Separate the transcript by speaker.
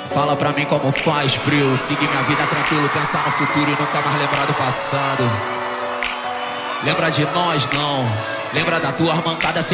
Speaker 1: Fala pra mim como faz, Prio. Seguir minha vida tranquilo, pensar no futuro e nunca mais lembrar do passado. Lembra de nós, não. Lembra da tua mancada.